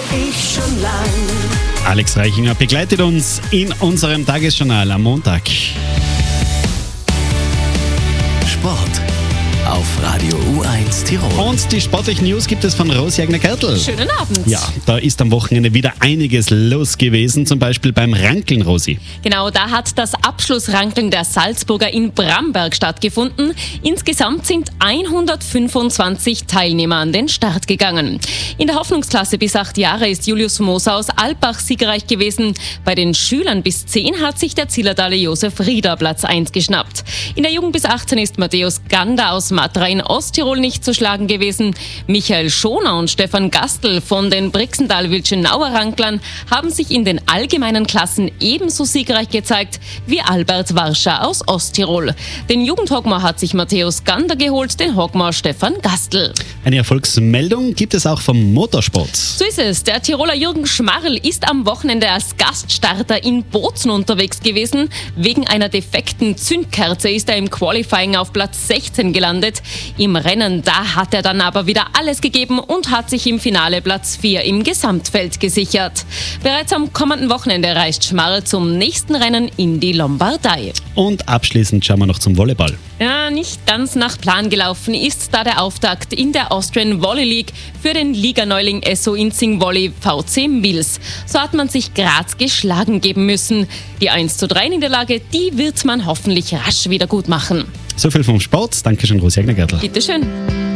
ich schon lang. Alex Reichinger begleitet uns in unserem Tagesjournal am Montag. Sport auf Radio U1 Tirol. Und die sportlichen News gibt es von Rosi Agner-Kertl. Schönen Abend. Ja, da ist am Wochenende wieder einiges los gewesen, zum Beispiel beim Rankeln, Rosi. Genau, da hat das Abschlussrankeln der Salzburger in Bramberg stattgefunden. Insgesamt sind 125 Teilnehmer an den Start gegangen. In der Hoffnungsklasse bis 8 Jahre ist Julius Moser aus Alpbach siegreich gewesen. Bei den Schülern bis 10 hat sich der Zillertaler Josef Rieder Platz 1 geschnappt. In der Jugend bis 18 ist Matthäus Gander aus Matra in Osttirol nicht zu schlagen gewesen. Michael Schoner und Stefan Gastl von den Brixental-Wilchenauer Ranklern haben sich in den allgemeinen Klassen ebenso siegreich gezeigt wie Albert Warscher aus Osttirol. Den Jugendhockmar hat sich Matthäus Gander geholt, den Hockmar Stefan Gastl. Eine Erfolgsmeldung gibt es auch vom Motorsport. So ist es. Der Tiroler Jürgen Schmarl ist am Wochenende als Gaststarter in Bozen unterwegs gewesen. Wegen einer defekten Zündkerze ist er im Qualifying auf Platz 16 gelandet. Im Rennen, da hat er dann aber wieder alles gegeben und hat sich im Finale Platz 4 im Gesamtfeld gesichert. Bereits am kommenden Wochenende reist Schmarl zum nächsten Rennen in die Lombardei. Und abschließend schauen wir noch zum Volleyball. Ja, nicht ganz nach Plan gelaufen ist da der Auftakt in der Austrian Volley League für den Liganeuling SO Inzing Volley VC Mils. So hat man sich Graz geschlagen geben müssen. Die 1:3 Niederlage, die wird man hoffentlich rasch wieder gut machen. So viel vom Sport. Dankeschön, Rosi Agner-Kertl. Bitteschön.